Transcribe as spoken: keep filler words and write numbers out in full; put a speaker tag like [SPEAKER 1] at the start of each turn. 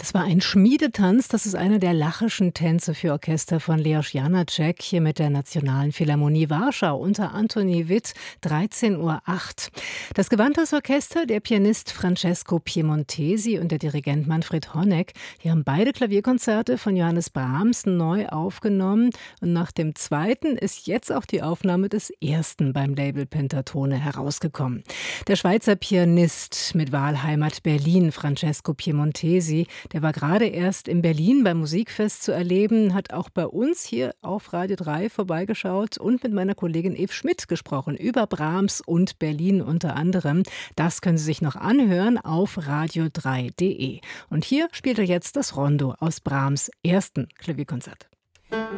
[SPEAKER 1] Das war ein Schmiedetanz. Das ist einer der Lachischen Tänze für Orchester von Leos Janáček, hier mit der Nationalen Philharmonie Warschau unter Antoni Witt, dreizehn Uhr acht. Das Gewandhausorchester, der Pianist Francesco Piemontesi und der Dirigent Manfred Honeck, die haben beide Klavierkonzerte von Johannes Brahms neu aufgenommen. Und nach dem zweiten ist jetzt auch die Aufnahme des ersten beim Label Pentatone herausgekommen. Der Schweizer Pianist mit Wahlheimat Berlin, Francesco Piemontesi, der war gerade erst in Berlin beim Musikfest zu erleben, hat auch bei uns hier auf Radio drei vorbeigeschaut und mit meiner Kollegin Eve Schmidt gesprochen über Brahms und Berlin unter anderem. Das können Sie sich noch anhören auf radio drei punkt de. Und hier spielt er jetzt das Rondo aus Brahms' ersten Klavierkonzert.